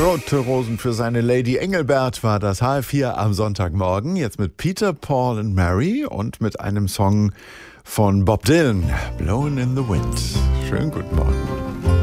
Rote Rosen für seine Lady Engelbert war das HR4 am Sonntagmorgen. Jetzt mit Peter, Paul and Mary und mit einem Song von Bob Dylan, Blowin' in the Wind. Schönen guten Morgen.